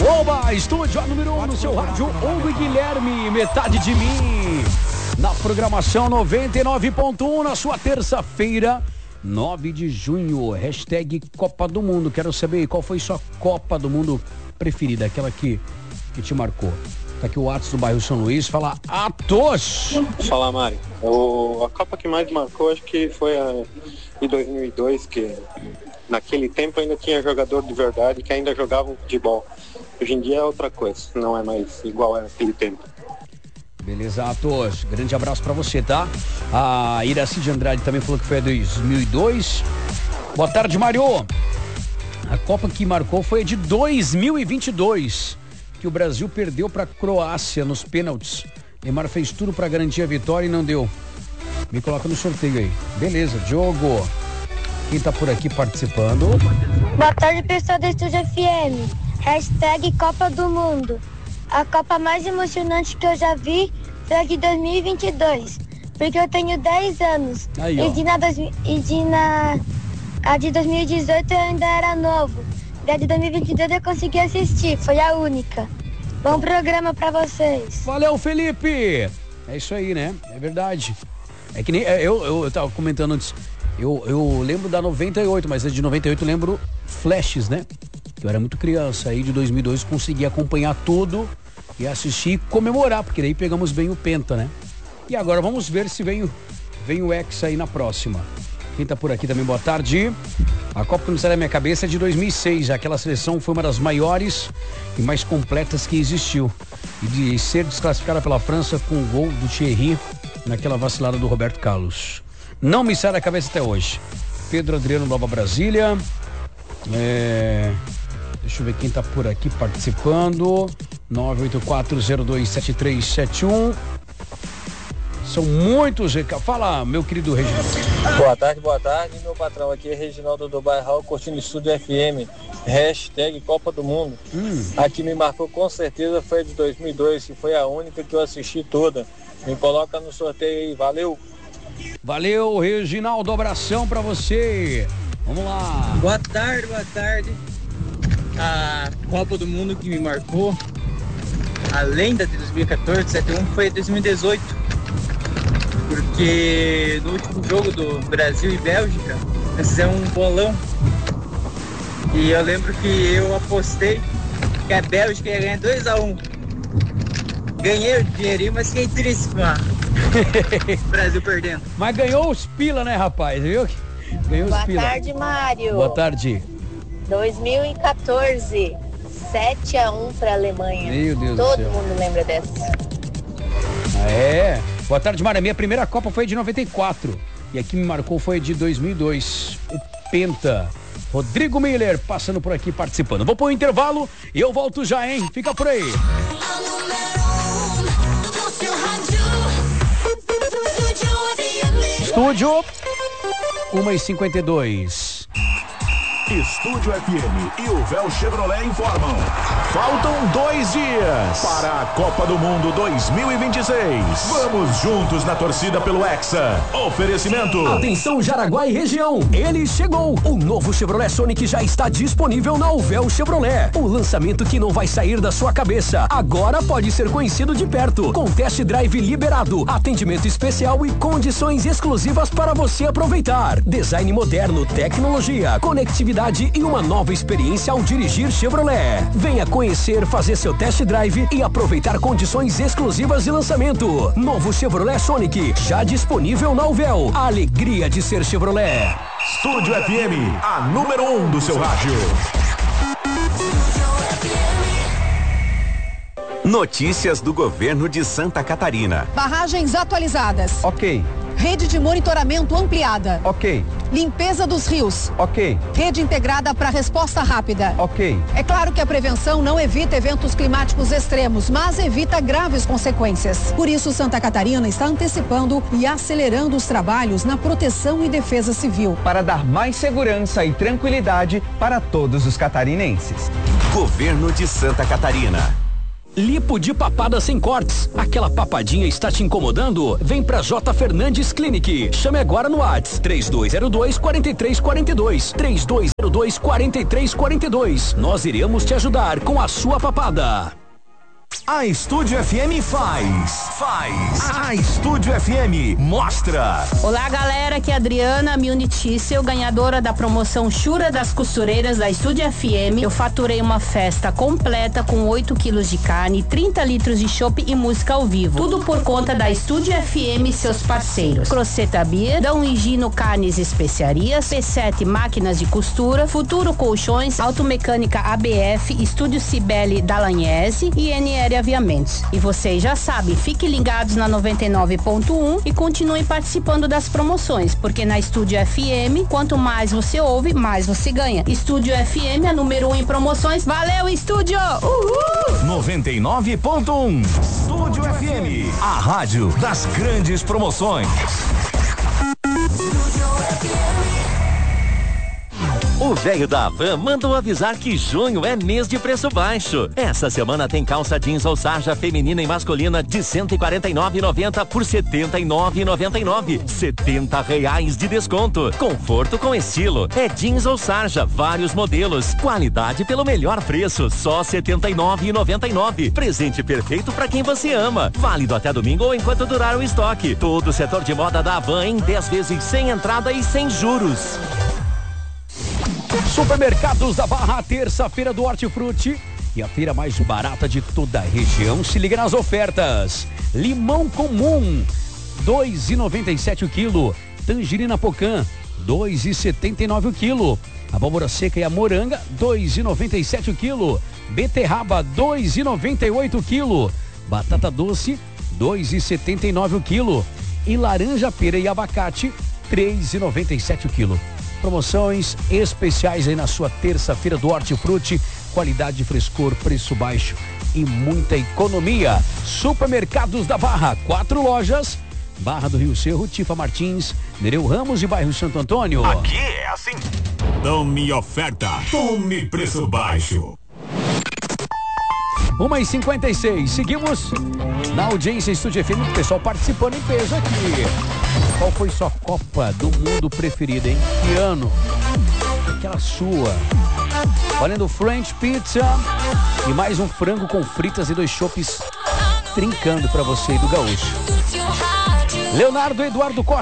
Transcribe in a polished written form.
Oba, estúdio a número 1 no seu rádio, Hugo e Guilherme, metade de mim. Na programação 99.1, na sua terça-feira, 9 de junho, hashtag Copa do Mundo. Quero saber qual foi sua Copa do Mundo preferida, aquela que te marcou. Tá aqui o Atos do bairro São Luís, fala Atos! Fala, Mari. A Copa que mais marcou, acho que foi a de 2002, que naquele tempo ainda tinha jogador de verdade que ainda jogavam futebol. Hoje em dia é outra coisa, não é mais igual era naquele tempo. Beleza, Atos. Grande abraço pra você, tá? A Iraci de Andrade também falou que foi a 2002. Boa tarde, Mário. A Copa que marcou foi a de 2022, que o Brasil perdeu pra Croácia nos pênaltis. Neymar fez tudo pra garantir a vitória e não deu. Me coloca no sorteio aí. Beleza, Diogo. Quem tá por aqui participando? Boa tarde, pessoal do Estúdio FM. Hashtag Copa do Mundo. A Copa mais emocionante que eu já vi foi a de 2022, porque eu tenho 10 anos. Aí, ó. A de 2018 eu ainda era novo. E a de 2022 eu consegui assistir, foi a única. Bom programa pra vocês. Valeu, Felipe! É isso aí, né? É verdade. É que nem eu tava comentando antes. Eu lembro da 98, mas a de 98 eu lembro flashes, né? Eu era muito criança, aí de 2002 consegui acompanhar tudo e assistir e comemorar, porque daí pegamos bem o Penta, né? E agora vamos ver se vem o Hexa aí na próxima. Quem tá por aqui também, boa tarde. A Copa que não sai da minha cabeça é de 2006, aquela seleção foi uma das maiores e mais completas que existiu. E de ser desclassificada pela França com o gol do Thierry naquela vacilada do Roberto Carlos. Não me sai da cabeça até hoje. Pedro Adriano, Nova Brasília. Deixa eu ver quem tá por aqui participando. 984027371. São muitos recados. Fala, meu querido Reginaldo. Boa tarde. Meu patrão aqui é Reginaldo do Bairro, curtindo Estúdio FM. Hashtag Copa do Mundo. A que me marcou com certeza foi a de 2002, que foi a única que eu assisti toda. Me coloca no sorteio aí, valeu. Valeu, Reginaldo, abração pra você. Vamos lá. Boa tarde. A Copa do Mundo que me marcou, além da de 2014, 7-1, foi a 2018. Porque no último jogo do Brasil e Bélgica, nós fizemos um bolão. E eu lembro que eu apostei que a Bélgica ia ganhar 2-1. Ganhei o dinheirinho, mas fiquei triste com o Brasil perdendo. Mas ganhou os pila, né, rapaz? Viu? Ganhou os pila. Boa tarde, Mário. Boa tarde. 2014, 7-1 para a Alemanha. Meu Deus Todo do céu. mundo lembra dessa. Boa tarde, Mara. Minha primeira Copa foi de 94. E a que me marcou foi de 2002. O Penta. Rodrigo Miller passando por aqui participando. Vou pôr o intervalo e eu volto já, hein? Fica por aí. Estúdio 1h52. Estúdio FM e o Véu Chevrolet informam. Faltam 2 dias para a Copa do Mundo 2026. Vamos juntos na torcida pelo Hexa. Oferecimento. Atenção, Jaraguá e região. Ele chegou. O novo Chevrolet Sonic já está disponível na Uvel Chevrolet. O lançamento que não vai sair da sua cabeça. Agora pode ser conhecido de perto. Com test drive liberado, atendimento especial e condições exclusivas para você aproveitar. Design moderno, tecnologia, conectividade e uma nova experiência ao dirigir Chevrolet. Venha conhecer, fazer seu test drive e aproveitar condições exclusivas de lançamento. Novo Chevrolet Sonic, já disponível na Uvel. A alegria de ser Chevrolet. Estúdio FM, a número 1 do seu rádio. Notícias do governo de Santa Catarina. Barragens atualizadas. Ok. Rede de monitoramento ampliada. Ok. Limpeza dos rios. Ok. Rede integrada para resposta rápida. Ok. É claro que a prevenção não evita eventos climáticos extremos, mas evita graves consequências. Por isso, Santa Catarina está antecipando e acelerando os trabalhos na proteção e defesa civil. Para dar mais segurança e tranquilidade para todos os catarinenses. Governo de Santa Catarina. Lipo de papada sem cortes. Aquela papadinha está te incomodando? Vem pra J. Fernandes Clinic. Chame agora no WhatsApp 3202-4342. 3202-4342. Nós iremos te ajudar com a sua papada. A Estúdio FM faz. A Estúdio FM mostra. Olá, galera, aqui é a Adriana Milnitício, ganhadora da promoção Chura das Costureiras da Estúdio FM. Eu faturei uma festa completa com 8 quilos de carne, 30 litros de chopp e música ao vivo. Tudo por conta da Estúdio FM e seus parceiros. Croceta Beer, Dom Higino Carnes e Especiarias, P7 Máquinas de Costura, Futuro Colchões, Automecânica ABF, Estúdio Cibele Dallagnese e NR Aviamentos. E vocês já sabem, fiquem ligados na 99.1 e continuem participando das promoções, porque na Estúdio FM, quanto mais você ouve, mais você ganha. Estúdio FM é número 1 em promoções. Valeu, Estúdio! Uhul! 99.1 Estúdio FM, a rádio das grandes promoções. O velho da Havan mandou avisar que junho é mês de preço baixo. Essa semana tem calça jeans ou sarja feminina e masculina de R$ 149,90 por R$ 79,99. R$70 de desconto. Conforto com estilo. É jeans ou sarja, vários modelos. Qualidade pelo melhor preço, só R$ 79,99. Presente perfeito para quem você ama. Válido até domingo ou enquanto durar o estoque. Todo o setor de moda da Havan em 10 vezes sem entrada e sem juros. Supermercados da Barra, terça-feira do Hortifruti e a feira mais barata de toda a região. Se liga nas ofertas. Limão comum, R$ 2,97 o quilo. Tangerina Pocã, R$ 2,79 o quilo. Abóbora seca e a moranga, R$ 2,97 o quilo. Beterraba, R$ 2,98 o quilo. Batata doce, R$ 2,79 o quilo. E laranja, pera e abacate, R$ 3,97 o quilo. Promoções especiais aí na sua terça-feira do Hortifruti. Qualidade, frescor, preço baixo e muita economia. Supermercados da Barra, 4 lojas. Barra do Rio Cerro, Tifa Martins, Nereu Ramos e bairro Santo Antônio. Aqui é assim. Tome oferta, tome preço baixo. 1h56, seguimos na audiência Estúdio FM, o pessoal participando em peso aqui. Qual foi sua Copa do Mundo preferida, hein? Que ano? Aquela sua. Valendo French Pizza e mais um frango com fritas e 2 chopes trincando pra você do Gaúcho. Leonardo Eduardo Costa.